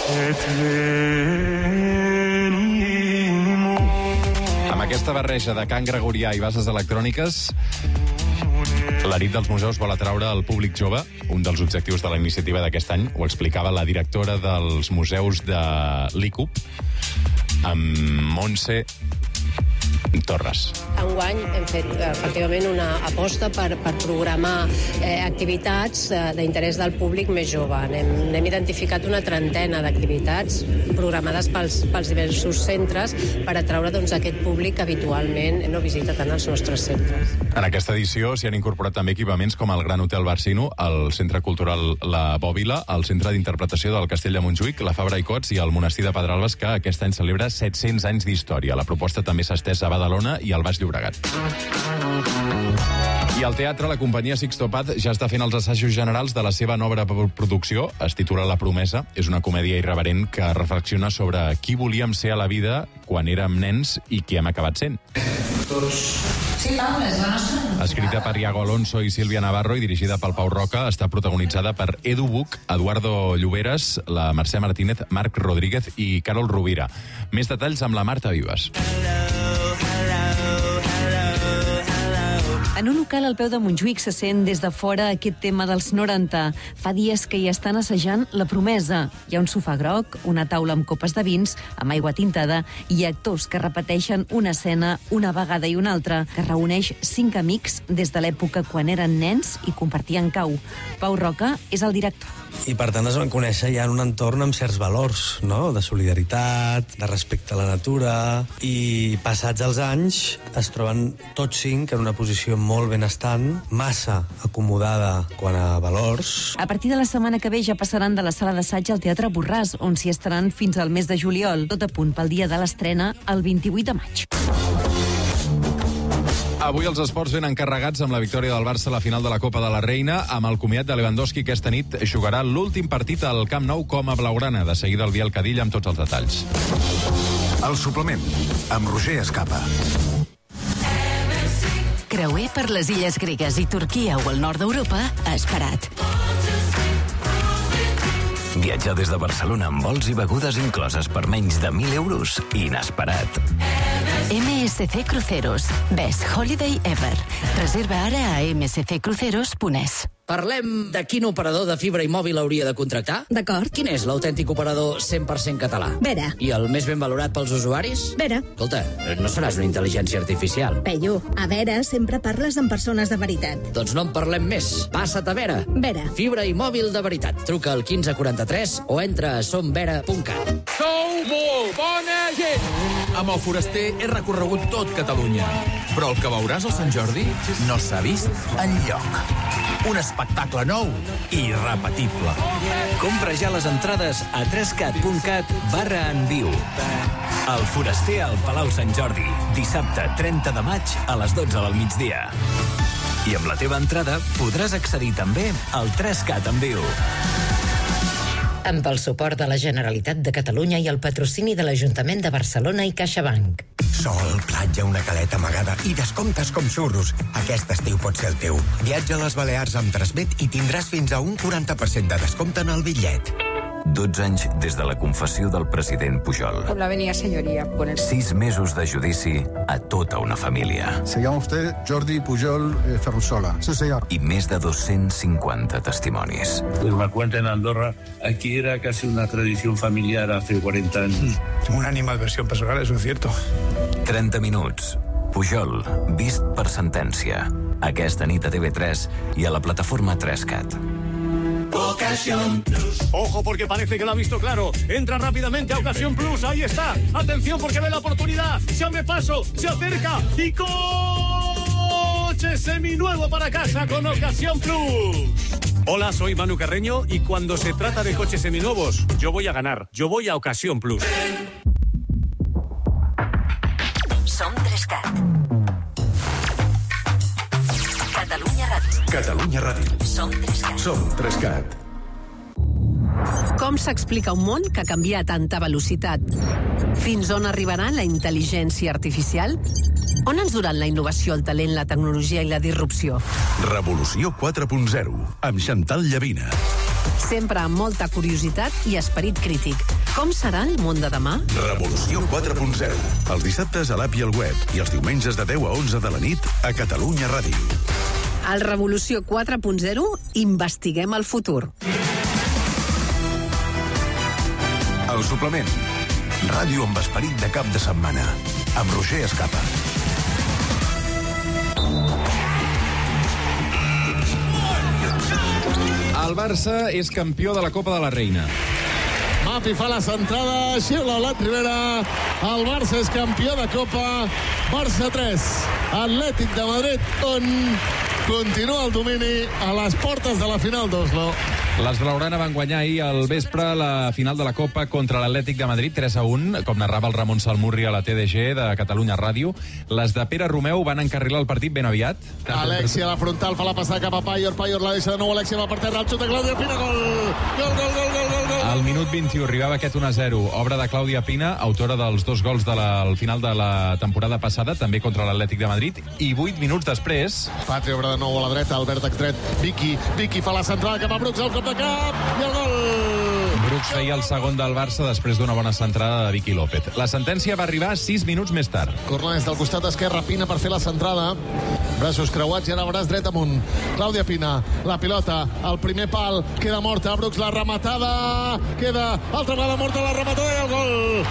Amb aquesta barreja de cant gregorià i bases electròniques, la nit dels museus vol atraure el públic jove, un dels objectius de la iniciativa d'aquest any. Ho explicava la directora dels museus de l'ICUP, amb Montse Torres. Enguany hem fet efectivament una aposta per programar activitats d'interès del públic més jove. N'hem identificat una trentena d'activitats programades pels diversos centres per atraure aquest públic que habitualment no visita tant els nostres centres. En aquesta edició s'hi han incorporat també equipaments com el Gran Hotel Barcino, el Centre Cultural La Bòbila, el Centre d'Interpretació del Castell de Montjuïc, la Fabra i Cots i el Monestir de Pedralbes, que aquest any celebra 700 anys d'història. La proposta també s'ha estès a Badalona i al Baix Llobregat. I al teatre, la companyia Sixto Paz ja està fent els assajos generals de la seva nova producció. Es titula La Promesa. És una comèdia irreverent que reflexiona sobre qui volíem ser a la vida quan érem nens i qui hem acabat sent. Sí, Pau, és la nostra. Escrita per Iago Alonso i Sílvia Navarro i dirigida pel Pau Roca, està protagonitzada per Edu Buch, Eduardo Lloberes, la Mercè Martínez, Marc Rodríguez i Carol Rovira. Més detalls amb la Marta Vives. En un local al peu de Montjuïc se sent des de fora aquest tema dels 90. Fa dies que hi estan assajant La Promesa. Hi ha un sofà groc, una taula amb copes de vins, amb aigua tintada, i actors que repeteixen una escena una vegada i una altra, que reuneix 5 amics des de l'època quan eren nens i compartien cau. Pau Roca és el director. I per tant es van conèixer ja en un entorn amb certs valors, no? De solidaritat, de respecte a la natura, i passats els anys es troben tots 5 en una posició molt benestant, massa acomodada quant a valors. A partir de la setmana que ve ja passaran de la sala d'assaig al Teatre Borràs, on s'hi estaran fins al mes de juliol, tot a punt pel dia de l'estrena, el 28 de maig. Avui els esports ben encarregats amb la victòria del Barça a la final de la Copa de la Reina, amb el comiat de Lewandowski que aquesta nit jugarà l'últim partit al Camp Nou com a blaugrana. De seguida el Biel Cadilla amb tots els detalls. El suplement, amb Roger Escapa. Creuer per les illes gregues i Turquia o el nord d'Europa, esperat. Viatjar des de Barcelona amb vols i begudes incloses per menys de 1.000 euros, inesperat. MSC Cruceros. Best Holiday Ever. Reserva ara a msccruceros.es. Parlem de quin operador de fibra i mòbil hauria de contractar? D'acord. Quin és l'autèntic operador 100% català? Vera. I el més ben valorat pels usuaris? Vera. Escolta, no seràs una intel·ligència artificial. Peyu, a Vera sempre parles amb persones de veritat. Doncs no en parlem més. Passa't a Vera. Vera. Fibra i mòbil de veritat. Truca al 1543 o entra a somvera.cat. Sou molt bona gent! Amb el Foraster he recorregut tot Catalunya. Però el que veuràs al Sant Jordi no s'ha vist enlloc. Un espectacle nou i irrepetible. Compra ja les entrades a 3cat.cat/enviu. El Foraster al Palau Sant Jordi, dissabte 30 de maig a les 12 del migdia. I amb la teva entrada podràs accedir també al 3Cat en viu. Amb el suport de la Generalitat de Catalunya i el patrocini de l'Ajuntament de Barcelona i CaixaBank. Sol, platja, una caleta amagada i descomptes com xurros. Aquest estiu pot ser el teu. Viatja a les Balears amb Transmet i tindràs fins a un 40% de descompte en el bitllet. 12 anys des de la confessió del president Pujol. La venia señoría. 6 mesos de judici a tota una família. Se llama usted Jordi Pujol Ferrusola. Sí, señor. I més de 250 testimonis. Pues me cuenta en Andorra, aquí era casi una tradición familiar hace 40 años. Una animadversión personal, eso es cierto. 30 minuts. Pujol, vist per sentència. Aquesta nit a TV3 i a la plataforma 3Cat. Ocasión Plus. Ojo porque parece que lo ha visto claro. Entra rápidamente a Ocasión Plus. Ahí está. Atención porque ve la oportunidad. Se abre paso, se acerca y coche seminuevo para casa con Ocasión Plus. Hola, soy Manu Carreño y cuando se trata de coches seminuevos, yo voy a ganar. Yo voy a Ocasión Plus. Som 3Cat. Catalunya Ràdio. Catalunya Ràdio. Som 3Cat. Som 3Cat. Com s'explica un món que canvia a tanta velocitat? Fins on arribarà la intel·ligència artificial? On ens duran la innovació, el talent, la tecnologia i la disrupció? Revolució 4.0, amb Chantal Llavina. sempre amb molta curiositat i esperit crític. Com serà el món de demà? Revolució 4.0. Els dissabtes a l'app i al web i els diumenges de 10 a 11 de la nit a Catalunya Ràdio. Al Revolució 4.0 investiguem el futur. El suplement. Ràdio amb esperit de cap de setmana. Amb Roger Escapa. El Barça és campió de la Copa de la Reina. Mapi fa la centrada, xiula Olat Rivera. El Barça és campió de Copa. Barça 3, Atlètic de Madrid 1. Continua el domini a les portes de la final d'Oslo. Les Blaugrana van guanyar ahir al vespre la final de la Copa contra l'Atlètic de Madrid 3-1, com narrava el Ramon Salmurri a la TDG de Catalunya Ràdio. Les de Pere Romeu van encarrilar el partit ben aviat. Alexia a la frontal fa la passada cap a Paior la deixa de nou, Alexia va per terra, el xut de Clàudia Pina, gol! Gol! Al minut 21 arribava aquest 1-0, obra de Clàudia Pina, autora dels 2 gols al final de la temporada passada, també contra l'Atlètic de Madrid, i 8 minuts després... Patri obre de nou a la dreta, Albert extret, Vicky fa la centrada cap a Brooks, al cop de cap, i el gol! Brooks feia el segon del Barça després d'una bona centrada de Vicky López. La sentència va arribar 6 minuts més tard. Corna des del costat esquerre, Pina per fer la centrada. Braços creuats i ara braç dret amunt. Clàudia Pina, la pilota, el primer pal, queda morta, Brooks la rematada, queda altra vegada morta la rematada i el gol!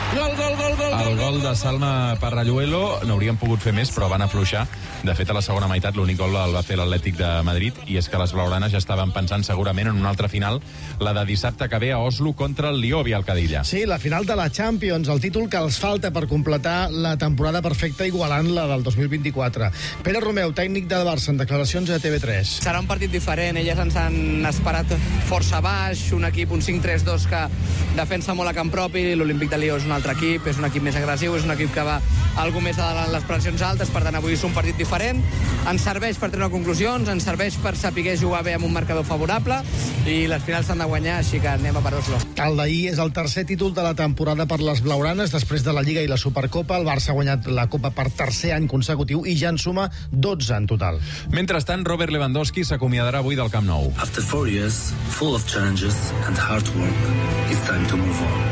Gol! El gol de Salma Parralluelo n'hauríem pogut fer més, però van afluixar. De fet, a la segona meitat l'únic gol el va fer l'Atlètic de Madrid, i és que les blaugranes ja estaven pensant segurament en una altra final, la de dissabte que ve a Oslo contra el Lió Vialcadilla. Sí, la final de la Champions, el títol que els falta per completar la temporada perfecta igualant la del 2024. Pere Romeu, tècnic de Barça, en declaracions a TV3. Serà un partit diferent, elles ens han esperat força baix, un equip, un 5-3-2 que defensa molt a camp propi, l'Olímpic de Lió és un altre equip, és un equip més agressiu, és un equip que va algo més a les pressions altes, per tant avui és un partit diferent, ens serveix per treure conclusions, ens serveix per saber jugar bé amb un marcador favorable, i les finals s'han de guanyar, així que anem a per Oslo. El d'ahir és el tercer títol de la temporada per les blaugranes. Després de la Lliga i la Supercopa, el Barça ha guanyat la Copa per tercer any consecutiu i ja en suma 12 en total. Mentrestant, Robert Lewandowski s'acomiadarà avui del Camp Nou. After 4 years, full of challenges and hard work, it's time to move on.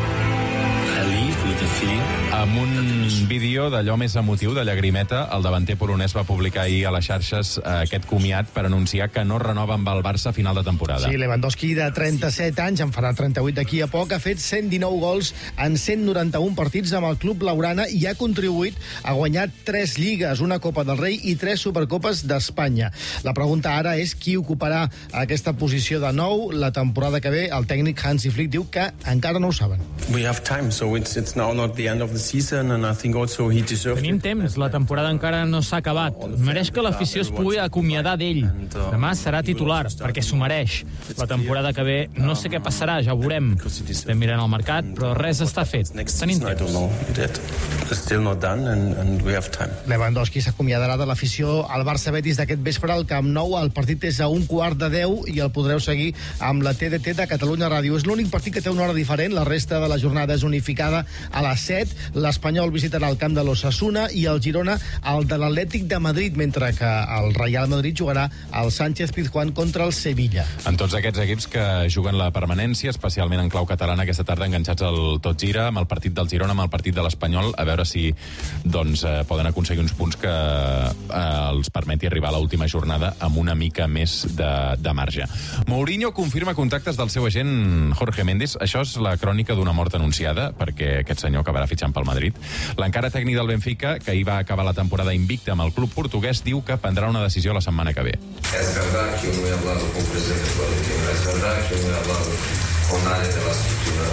Amb un vídeo d'allò més emotiu, de llagrimeta, el davanter polonès va publicar ahir a les xarxes aquest comiat per anunciar que no renova amb el Barça a final de temporada. Sí, Lewandowski, de 37 anys, en farà 38 d'aquí a poc, ha fet 119 gols en 191 partits amb el club blaugrana i ha contribuït a guanyar 3 lligues, una Copa del Rei i 3 Supercopes d'Espanya. La pregunta ara és qui ocuparà aquesta posició de nou la temporada que ve. El tècnic Hansi Flick diu que encara no ho saben. We have time, so it's now not the end of the season, and I think also he deserves. Tenim temps, la temporada encara no s'ha acabat. Mereix que l'afició es pugui acomiadar d'ell. Demà serà titular, perquè s'ho mereix. La temporada que ve no sé què passarà, ja ho veurem. Estem mirant el mercat, però res està fet. Tenim temps. Still not done, and we have time. Lewandowski s'acomiadarà de l'afició al Barça-Betis d'aquest vespre al Camp Nou. El partit és a 1:15 i el podreu seguir amb la TDT de Catalunya Ràdio. És l'únic partit que té una hora diferent, la resta de la jornada és unificada a les 7. L'Espanyol visitarà el camp de l'Osasuna i el Girona el de l'Atlètic de Madrid, mentre que el Real Madrid jugarà al Sánchez-Pizjuán contra el Sevilla. En tots aquests equips que juguen la permanència, especialment en clau catalana, aquesta tarda enganxats al Tot Gira, amb el partit del Girona, amb el partit de l'Espanyol, a veure si poden aconseguir uns punts que els permeti arribar a l'última jornada amb una mica més de marge. Mourinho confirma contactes del seu agent Jorge Méndez. Això és la crònica d'una mort anunciada, perquè aquest senyor acabarà fitxant pel Madrid. L'encara tècnic del Benfica, que hi va acabar la temporada invicta amb el club portuguès, diu que prendrà una decisió la setmana que ve. Es verdad que no he hablado con presidente Florentino, es verdad que no he hablado con nadie de la estructura.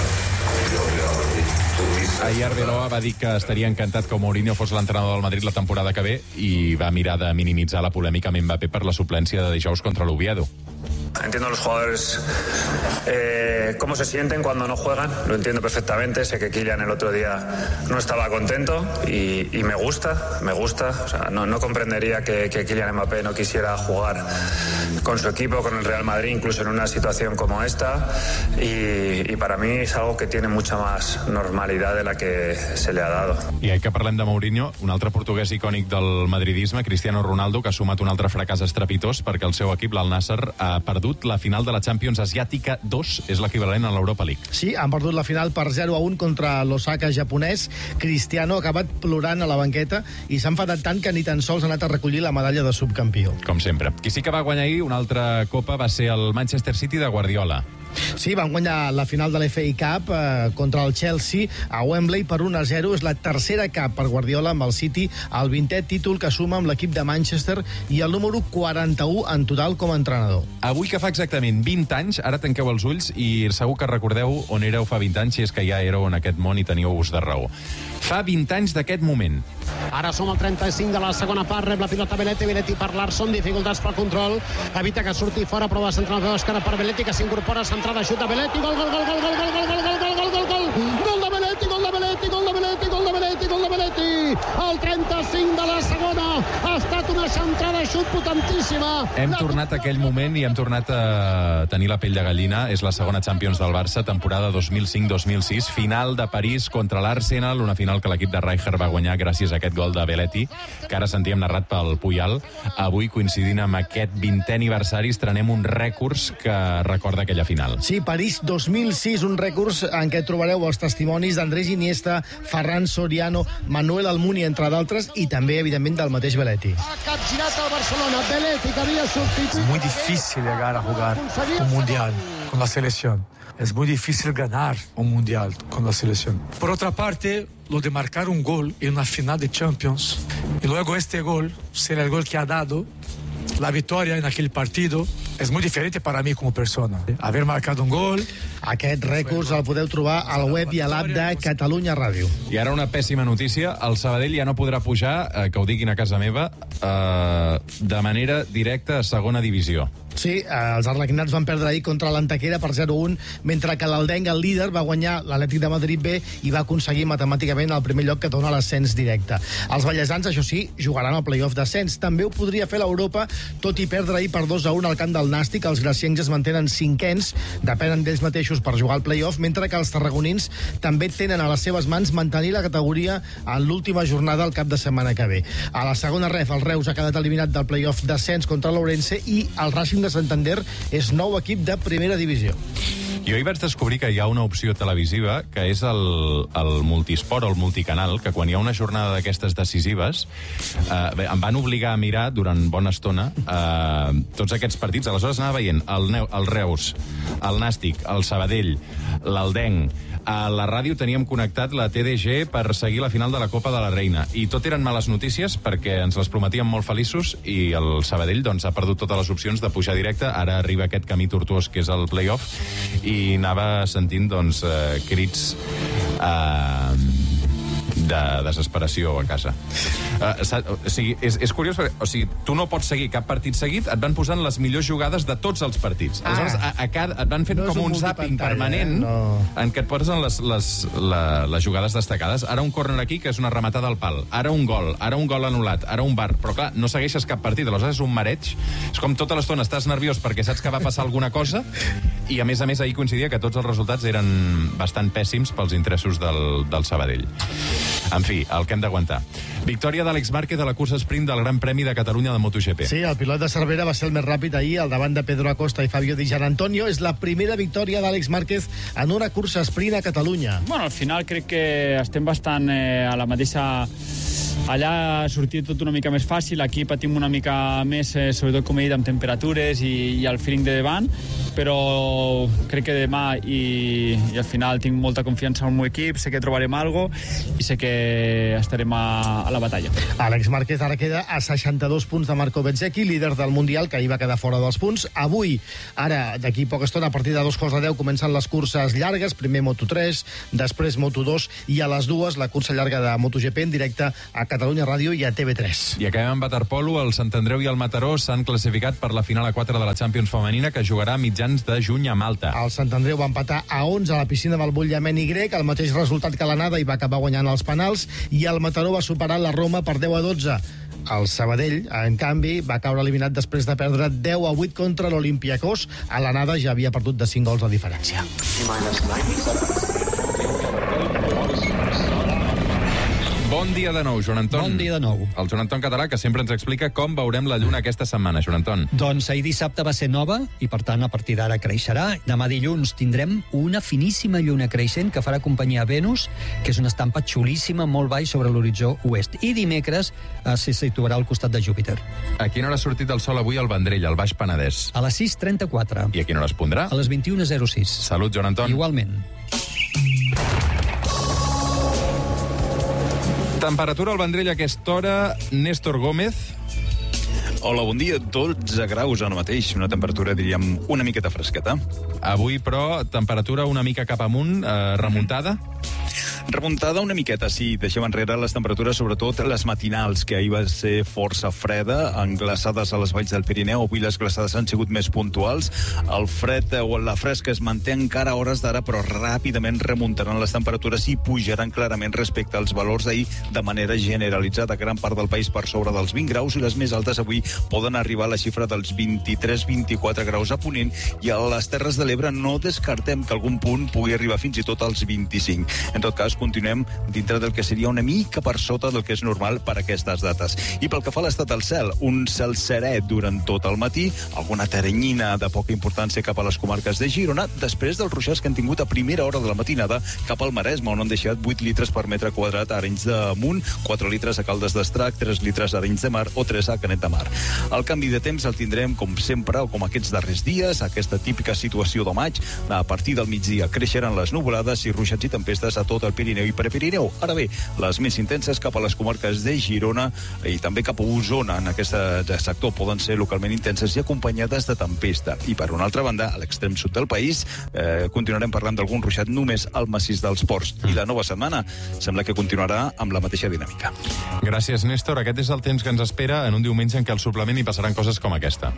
Ahir Arbeloa va dir que estaria encantat que Mourinho fos l'entrenador del Madrid la temporada que ve i va mirar de minimitzar la polèmica amb Mbappé per la suplència de dijous contra l'Oviedo. Entiendo a los jugadores cómo se sienten cuando no juegan, lo entiendo perfectamente. Sé que Kylian el otro día no estaba contento y me gusta. O sea, no comprendería que Kylian Mbappé no quisiera jugar con su equipo, con el Real Madrid, incluso en una situación como esta. Y y para mí es algo que tiene mucha más normalidad de la que se le ha dado. I que parlem de Mourinho, un altre portuguès icònic del madridisme, Cristiano Ronaldo, que ha sumat un altre fracàs estrepitós perquè el seu equip, l'Al Nassr, ha perdut la final de la Champions Asiàtica 2, és l'equivalent a l'Europa League. Sí, han perdut la final per 0-1 contra l'Osaka japonès. Cristiano ha acabat plorant a la banqueta i s'ha enfadat tant que ni tan sols ha anat a recollir la medalla de subcampió. Com sempre. Qui sí que va guanyar ahir una altra copa va ser el Manchester City de Guardiola. Sí, van guanyar la final de l'FA Cup contra el Chelsea a Wembley per 1-0. És la tercera Cup per Guardiola amb el City, el 20è títol que suma amb l'equip de Manchester i el número 41 en total com a entrenador. Avui que fa exactament 20 anys, ara tanqueu els ulls i segur que recordeu on éreu fa 20 anys, si és que ja éreu en aquest món i teníeu ús de raó. Fa 20 anys d'aquest moment. Ara som al 35 de la segona part, rep la pilota Belletti per Larsson, dificultats pel control, evita que surti fora, prova de centrar la esquerra per Belletti, que s'incorpora, centrada, xuta Belletti, gol de Belletti, el 35 de la segona, ha estat una centrada, xut potentíssima. Hem tornat a aquell moment i hem tornat a tenir la pell de gallina. És la segona Champions del Barça, temporada 2005-2006, final de París contra l'Arsenal, una final que l'equip de Rijkaard va guanyar gràcies a aquest gol de Belletti, que ara sentíem narrat pel Puyal. Avui, coincidint amb aquest 20è aniversari, estrenem un rècords que recorda aquella final. Sí, París 2006, un rècords en què trobareu els testimonis d'Andrés Iniesta, Ferran Soriano, Manuel Almunia, entre d'altres, i també, evidentment, del mateix Belletti. Ha capgirat el Barcelona, Belletti, que havia sortit... Es muy difícil llegar a jugar un mundial con la selección. Es muy difícil ganar un mundial con la selección. Por otra parte, lo de marcar un gol en una final de Champions y luego este gol será el gol que ha dado la victoria en aquel partido és molt diferent per a mi com a persona. Haver marcat un gol... Aquest rècords el podeu trobar al web i a l'app de Catalunya Ràdio. I ara una pèssima notícia. El Sabadell ja no podrà pujar, que ho diguin a casa meva, de manera directa a segona divisió. Sí, els arlequinats van perdre ahir contra l'Antequera per 0-1, mentre que l'Aldenc, el líder, va guanyar l'Atlètic de Madrid B i va aconseguir matemàticament el primer lloc que dona l'ascens directe. Els ballesans, això sí, jugaran al play-off d'ascens. També ho podria fer l'Europa, tot i perdre ahir per 2-1 al camp del Nàstic. Els graciencs es mantenen cinquens, depenen d'ells mateixos per jugar al play-off, mentre que els tarragonins també tenen a les seves mans mantenir la categoria en l'última jornada el cap de setmana que ve. A la segona ref, el Reus ha quedat eliminat del play-off d'ascens contra l'Ourense i el Racing de Santander és nou equip de primera divisió. Jo hi vaig descobrir que hi ha una opció televisiva que és el multisport o el multicanal, que quan hi ha una jornada d'aquestes decisives em van obligar a mirar durant bona estona tots aquests partits. Aleshores anava veient el Reus, el Nàstic, el Sabadell, l'Aldenc. A la ràdio teníem connectat la TDG per seguir la final de la Copa de la Reina. I tot eren males notícies perquè ens les prometíem molt feliços i el Sabadell doncs, ha perdut totes les opcions de pujar directe. Ara arriba aquest camí tortuós que és el play-off i anava sentint doncs, crits de desesperació a casa. O sigui, és curiós perquè tu no pots seguir cap partit seguit, et van posant les millors jugades de tots els partits. Aleshores, et van fent com un zàping permanent en què et posen les jugades destacades. Ara un córner aquí, que és una rematada al pal. Ara un gol anul·lat. Ara un bar. Però clar, no segueixes cap partit. Aleshores és un mareig. És com tota l'estona estàs nerviós perquè saps que va passar alguna cosa i a més ahir coincidia que tots els resultats eren bastant pèssims pels interessos del Sabadell. En fi, el que hem d'aguantar. Victòria d'Àlex Márquez a la cursa sprint del Gran Premi de Catalunya de MotoGP. Sí, el pilot de Cervera va ser el més ràpid ahir, al davant de Pedro Acosta i Fabio Di Gianantonio. És la primera victòria d'Àlex Márquez en una cursa sprint a Catalunya. Bueno, al final crec que estem bastant a la mateixa... Allà ha sortit tot una mica més fàcil, aquí patim una mica més, sobretot, com he dit, amb temperatures i el feeling de davant, però crec que demà i al final tinc molta confiança en el meu equip, sé que trobarem alguna cosa i sé que estarem a la batalla. Àlex Márquez ara queda a 62 punts de Marco Bezzecchi, líder del Mundial, que ahir va quedar fora dels punts. Avui, ara, d'aquí poca estona, a partir de 2:10, comencen les curses llargues, primer Moto3, després Moto2 i a les 2 la cursa llarga de MotoGP en directe a Catalunya Ràdio i a TV3. I acabem amb waterpolo. El Sant Andreu i el Mataró s'han classificat per la final a 4 de la Champions femenina, que jugarà a mitjans de juny a Malta. El Sant Andreu va empatar a 11 a la piscina del Bullament Y, el mateix resultat que l'anada, i va acabar guanyant els penals, i el Mataró va superar la Roma per 10-12. El Sabadell, en canvi, va caure eliminat després de perdre 10-8 contra l'Olympiacos. A l'anada ja havia perdut de 5 gols de diferència. Bon dia de nou, Joan Anton. Bon dia de nou. El Joan Anton Català, que sempre ens explica com veurem la lluna aquesta setmana, Joan Anton. Doncs ahir dissabte va ser nova i, per tant, a partir d'ara creixerà. Demà dilluns tindrem una finíssima lluna creixent que farà companyia a Venus, que és una estampa xulíssima molt baix sobre l'horitzó oest. I dimecres se situarà al costat de Júpiter. A quina hora ha sortit el sol avui al Vendrell, al Baix Penedès? A les 6:34. I a quina hora es pondrà? A les 21:06. Salut, Joan Anton. Igualment. Temperatura al Vendrell a aquesta hora, Néstor Gómez. Hola, bon dia. 12 graus ara mateix, una temperatura, diríem, una miqueta fresqueta. Avui, però, temperatura una mica cap amunt, remuntada? Remuntada una miqueta, sí. Deixem enrere les temperatures, sobretot les matinals, que ahir va ser força freda, englaçades a les valls del Pirineu. Avui les glaçades han sigut més puntuals. El fred o la fresca es manté encara a hores d'ara, però ràpidament remuntaran les temperatures i pujaran clarament respecte als valors d'ahir de manera generalitzada. Gran part del país per sobre dels 20 graus i les més altes avui poden arribar a la xifra dels 23-24 graus a Ponent, i a les Terres de l'Ebre no descartem que algun punt pugui arribar fins i tot als 25. En tot cas, continuem dintre del que seria una mica per sota del que és normal per aquestes dates. I pel que fa a l'estat del cel, un cel serè durant tot el matí, alguna teranyina de poca importància cap a les comarques de Girona, després dels ruixats que han tingut a primera hora de la matinada cap al Maresme, on han deixat 8 litres per metre quadrat a Arenys de Munt, 4 litres a Caldes d'Estrac, 3 litres a Arenys de Mar o 3 a Canet de Mar. El canvi de temps el tindrem com sempre o com aquests darrers dies, aquesta típica situació de maig. A partir del migdia creixeran les nuvolades i ruixats i tempestes a tot el Pirineu i Prepirineu. Ara bé, les més intenses cap a les comarques de Girona i també cap a Osona en aquest sector poden ser localment intenses i acompanyades de tempesta. I per una altra banda, a l'extrem sud del país, continuarem parlant d'algun ruixat només al massís dels Ports. I la nova setmana sembla que continuarà amb la mateixa dinàmica. Gràcies, Néstor. Aquest és el temps que ens espera en un diumenge en què al suplement hi passaran coses com aquesta.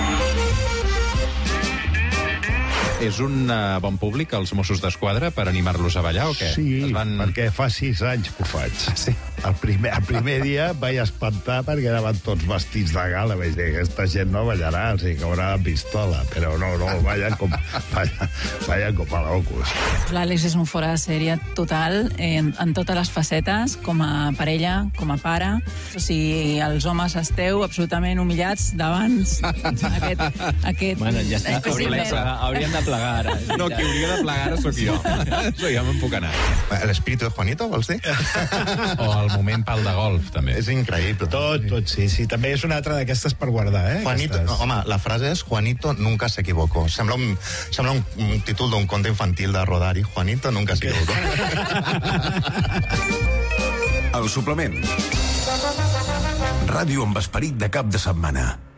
És un bon públic, els Mossos d'Esquadra, per animar-los a ballar o què? Sí, perquè fa 6 anys que ho faig. Sí. El primer dia vaig espantar perquè anaven tots vestits de gala. Vaig dir, aquesta gent no ballarà, o sigui, caurà la pistola. Però no, ballen com a locos. L'Àlex és un fora de sèrie total, en totes les facetes, com a parella, com a pare. O sigui, els homes esteu absolutament humillats davant aquest... Bueno, ja està, hauríem de plegar ara. No, qui hauria de plegar ara sóc jo. Això ja me'n puc anar. L'espíritu de Juanito, vols dir? O el moment pal de golf, també. És increïble. Tot, sí. També és una altra d'aquestes per guardar, Juanito, no, home, la frase és Juanito nunca se equivocó. Sembla un títol d'un conte infantil de Rodari. Juanito nunca se equivocó. El suplement. Ràdio amb esperit de cap de setmana.